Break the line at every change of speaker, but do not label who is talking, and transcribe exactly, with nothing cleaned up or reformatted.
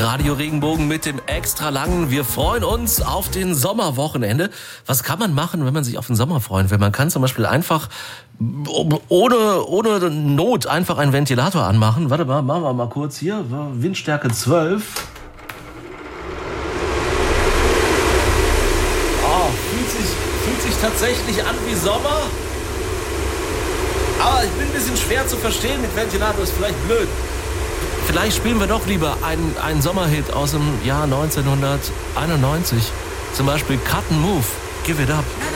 Radio Regenbogen mit dem extra langen. Wir freuen uns auf den Sommerwochenende. Was kann man machen, wenn man sich auf den Sommer freuen will? Man kann zum Beispiel einfach ohne, ohne Not einfach einen Ventilator anmachen. Warte mal, machen wir mal kurz hier. Windstärke zwölf. Oh, fühlt sich, fühlt sich tatsächlich an wie Sommer. Aber ich bin ein bisschen schwer zu verstehen mit Ventilator, ist vielleicht blöd. Vielleicht spielen wir doch lieber einen, einen Sommerhit aus dem Jahr neunzehnhunderteinundneunzig. Zum Beispiel Cut and Move, Give It Up.